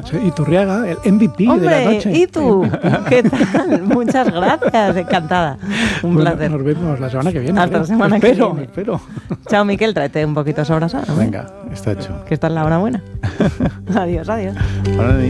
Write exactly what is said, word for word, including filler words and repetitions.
Sí, Iturriaga, el M V P Hombre, de la noche. ¿y tú? ¿Qué tal? Muchas gracias, encantada. Un Bueno, placer. nos vemos la semana que viene. Hasta creo. la semana espero, que viene. Espero, Chao, Miquel, tráete un poquito sobrasada. ¿no? Venga, está hecho. Que esta es la hora buena. Adiós, adiós. Bona nit.